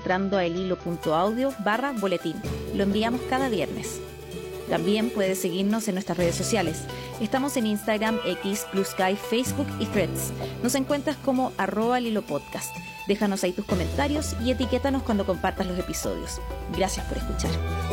entrando a elhilo.audio/boletín. Lo enviamos cada viernes. También puedes seguirnos en nuestras redes sociales. Estamos en Instagram, X, Blue Sky, Facebook y Threads. Nos encuentras como @elhilopodcast. Déjanos ahí tus comentarios y etiquétanos cuando compartas los episodios. Gracias por escuchar.